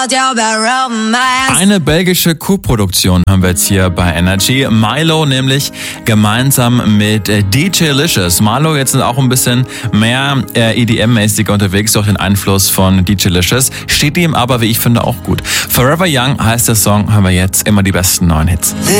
Eine belgische Co-Produktion haben wir jetzt hier bei Energy. Milo nämlich gemeinsam mit DJ-Licious. Milo jetzt auch ein bisschen mehr EDM-mäßiger unterwegs durch den Einfluss von DJ-Licious. Steht ihm aber, wie ich finde, auch gut. Forever Young heißt der Song, haben wir jetzt immer die besten neuen Hits.